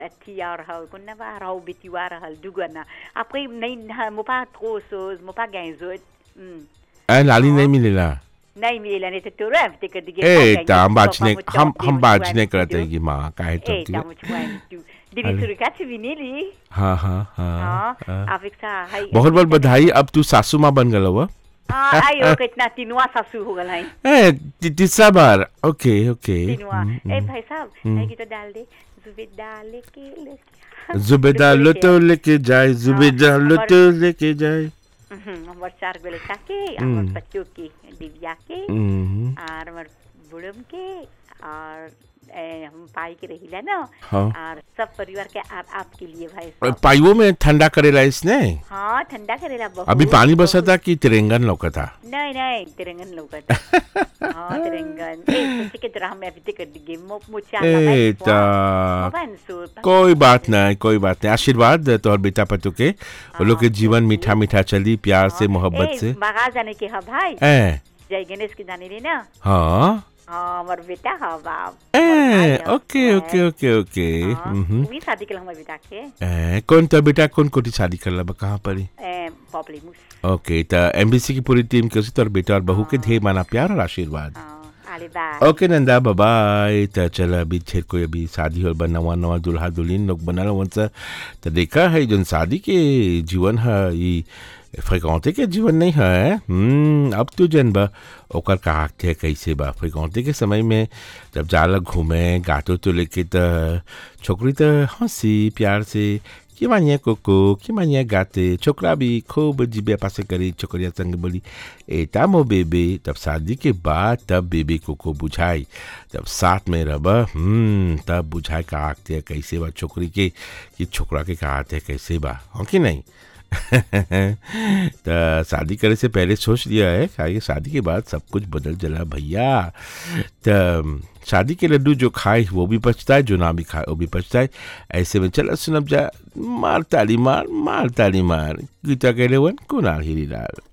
Tia rahal kun na ba raw bitiwa rahal dugana. Après mo pas trop chose, mo pas gainzot. लाली नहीं मिलेला नहीं मिलेला नहीं तो तुरंत ते कर दिए हम बात नहीं करते कि माँ काहे तो दिली सुरका विनीली हाँ avec ça बहुत बहुत बधाई अब तू सासू माँ बन गया हुआ ayo कितना तीनवा सासू हो गया है तीसरा बार ओके तीनवा भाई साहब है कि तो डाल दे जुबेदा लुटो लेके जाए जुबेदा लुटो लेके जाए हमार 4 गो लड़का के हमार बच्चों के दिव्या के और हमार बुढ़म के और हम पाई के रहिला ना और सब परिवार के आपके लिए भाई पाइयों में ठंडा करेला इसने हाँ ठंडा करेला बहुत अभी पानी बसा था कि तिरंगन लौका था नहीं तिरंगन लौका था हाँ तिरंगन सोचे के तरह हम अभी कर दिए मुझे कोई बात नहीं आशीर्वाद तो और बेटा पतु के वो लोग के जीवन मीठा मीठा चली प्यार से मोहब्बत से बागा जाने के हाँ भाई जय गणेश की जाने ना हाँ हमार बेटा हाँ बाप ओके वही शादी कर हमारे बेटा के कौन था बेटा कौन कोटी शादी कर ला कहाँ पर पॉपुलर ओके तो एमबीसी की पूरी टीम के तो बेटा और बहू के ढेर माना प्यार और आशीर्वाद ओके नंदा बाय तो चल अभी छेर कोई अभी शादी हो नवा दुल्हा दुल्हन लोग बना वन सा तो देखा है जो शादी के जीवन है ये फ्रिकौते के जीवन नहीं है अब तो जनबा ओकर कहाते कैसे बा फ्रिकौते के समय में जब जाला घूमे गातो तो लेके तो छोकरी तो हंसी प्यार से कि मानिया कोको कि मानिया गाते छोकरा भी खूब जीबे पासे करी छोकरिया संग बोली एटा मो बेबे तब शादी के बाद तब बेबी कोको बुझाई जब साथ में रबा तब बुझाए कहाते कैसे बा छोकरी के कि छोकरा के कहाते कैसे बा हो कि नहीं तो शादी करे से पहले सोच लिया है कि शादी के बाद सब कुछ बदल चला भैया तो शादी के लड्डू जो खाए वो भी पछता है जो ना भी खाए वो भी पछता है ऐसे में चल सुनब जा मार ताली मार गीता कहले वन कुनाल हीरी लाल